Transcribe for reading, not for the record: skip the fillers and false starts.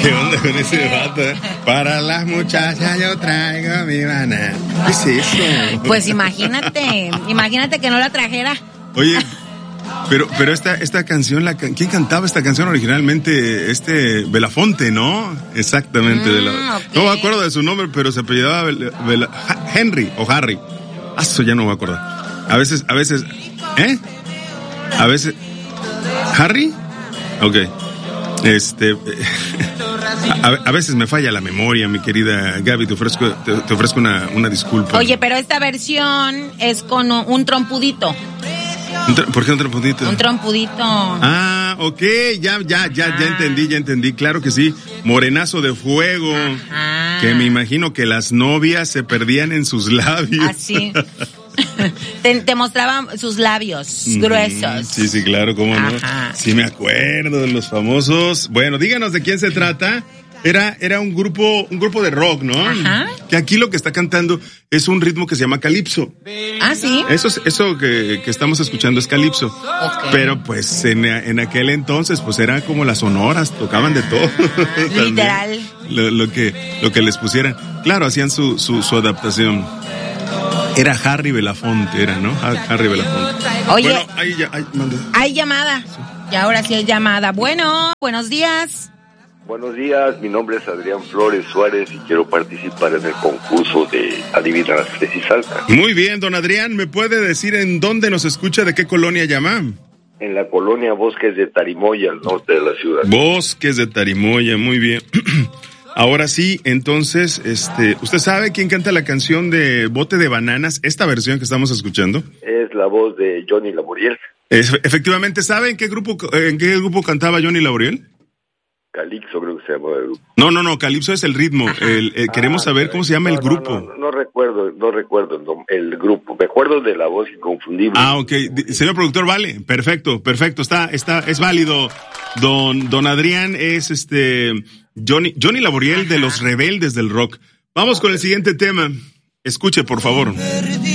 ¿Qué onda con ese vato? Para las muchachas yo traigo mi banana. ¿Qué es eso? Pues imagínate que no la trajera. Oye, pero esta canción, ¿quién cantaba esta canción originalmente? Belafonte, ¿no? Exactamente. Okay. No me acuerdo de su nombre, pero se apellidaba Henry o Harry. Eso ya no me acuerdo. A veces, ¿eh? A veces, ¿Harry? Ok. A veces me falla la memoria, mi querida Gaby, te ofrezco una disculpa. Oye, pero esta versión es con un trompudito. ¿Por qué un trompudito? Un trompudito. Ah, ok, ya entendí, claro que sí. Morenazo de fuego. Ajá. Que me imagino que las novias se perdían en sus labios. Así. Te mostraban sus labios gruesos. Sí, claro, cómo no. Ajá. Sí me acuerdo de los famosos. Bueno, díganos de quién se trata. Era un grupo de rock, ¿no? Ajá. Que aquí lo que está cantando es un ritmo que se llama calipso. Ah, sí. Eso que estamos escuchando es calipso. Okay. Pero pues en aquel entonces pues eran como las sonoras, tocaban de todo. Literal. Lo que les pusieran. Claro, hacían su adaptación. Era Harry Belafonte, ¿no? Harry Belafonte. Oye, bueno, hay llamada. Sí. Y ahora sí hay llamada. Bueno, buenos días. Buenos días, mi nombre es Adrián Flores Suárez y quiero participar en el concurso de Adivina las Tres y Salta. Muy bien, don Adrián, ¿me puede decir en dónde nos escucha, de qué colonia llama? En la colonia Bosques de Tarimoya, al norte de la ciudad. Bosques de Tarimoya, muy bien. Ahora sí, entonces, ¿usted sabe quién canta la canción de Bote de Bananas, esta versión que estamos escuchando? Es la voz de Johnny Laboriel. Efectivamente, ¿sabe en qué grupo cantaba Johnny Laboriel? Calipso creo que se llama el grupo. No, Calipso es el ritmo. Queremos saber cómo se llama el grupo. No recuerdo el grupo. Me acuerdo de la voz inconfundible. Ah, ok. Señor productor, vale. Perfecto. Es válido. Don Adrián es Johnny Laboriel de Los Rebeldes del Rock. Vamos con el siguiente tema. Escuche, por favor.